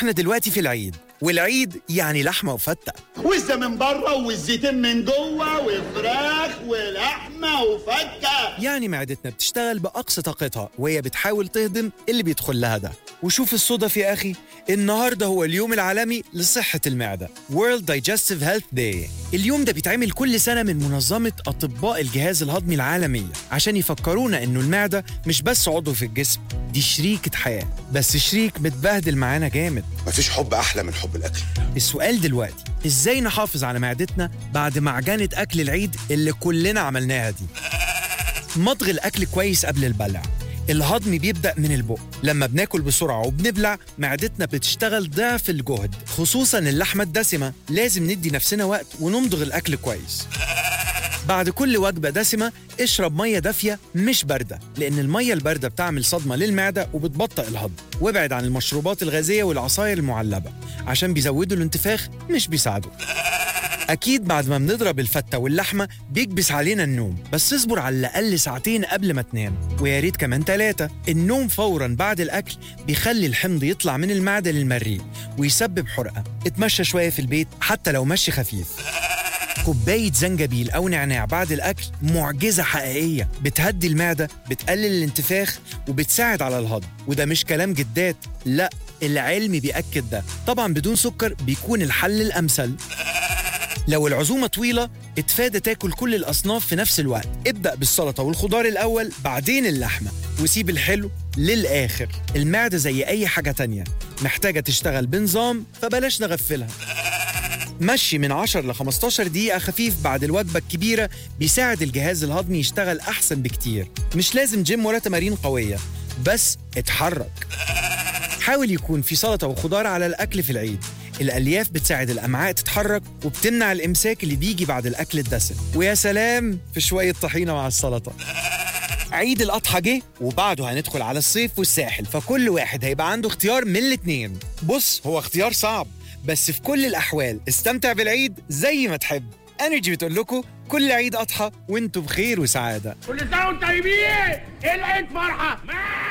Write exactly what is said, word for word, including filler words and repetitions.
احنا دلوقتي في العيد، والعيد يعني لحمة وفتة، وزة من بره والزيتين من جوه وفراخ ولحمة وفتة، يعني معدتنا بتشتغل بأقصى طاقتها وهي بتحاول تهضم اللي بيدخل لها ده. وشوف الصدف يا أخي، النهاردة هو اليوم العالمي لصحة المعدة World Digestive Health Day. اليوم ده بيتعمل كل سنة من منظمة أطباء الجهاز الهضمي العالمية عشان يفكرونا إنه المعدة مش بس عضو في الجسم، دي شريكة حياة، بس شريك متبهدل معانا جامد. مفيش حب أحلى من حب الأكل. السؤال دلوقتي، إزاي نحافظ على معدتنا بعد معجنة أكل العيد اللي كلنا عملناها دي؟ مضغ الأكل كويس قبل البلع. الهضم بيبدأ من البق، لما بناكل بسرعة وبنبلع معدتنا بتشتغل ضعف الجهد، خصوصاً اللحمة الدسمة. لازم ندي نفسنا وقت ونمضغ الأكل كويس. بعد كل وجبة دسمة اشرب مية دافية مش باردة، لأن المية الباردة بتعمل صدمة للمعدة وبتبطئ الهضم. وابعد عن المشروبات الغازية والعصاير المعلبة عشان بيزودوا الانتفاخ مش بيساعدوا. أكيد بعد ما بنضرب الفتة واللحمة بيكبس علينا النوم، بس اصبر على الأقل ساعتين قبل ما تنام، ويا ريت كمان ثلاثة. النوم فوراً بعد الأكل بيخلي الحمض يطلع من المعدة للمريء ويسبب حرقة. اتمشى شوية في البيت حتى لو مشي خفيف. كوباية زنجبيل أو نعناع بعد الأكل معجزة حقيقية، بتهدي المعدة، بتقلل الانتفاخ، وبتساعد على الهضم. وده مش كلام جدات، لا، العلم بيأكد ده. طبعاً بدون سكر بيكون الحل الأمثل. لو العزومة طويلة اتفادى تاكل كل الأصناف في نفس الوقت، ابدأ بالسلطة والخضار الأول بعدين اللحمة، وسيب الحلو للآخر. المعدة زي أي حاجة تانية محتاجة تشتغل بنظام، فبلاش نغفلها. مشي من عشرة ل خمستاشر دقيقة خفيف بعد الوجبة الكبيرة بيساعد الجهاز الهضمي يشتغل أحسن بكتير. مش لازم جيم ولا تمارين قوية، بس اتحرك. حاول يكون في سلطة وخضار على الأكل في العيد. الألياف بتساعد الأمعاء تتحرك وبتمنع الإمساك اللي بيجي بعد الأكل الدسم. ويا سلام في شوية طحينة مع السلطة. عيد الأضحى جه وبعده هندخل على الصيف والساحل، فكل واحد هيبقى عنده اختيار من الاتنين. بص، هو اختيار صعب، بس في كل الأحوال استمتع بالعيد زي ما تحب. انرجي بتقول لكم كل عيد أضحى وانتم بخير وسعادة. كل سنة وانتم طيبين. العيد فرحة.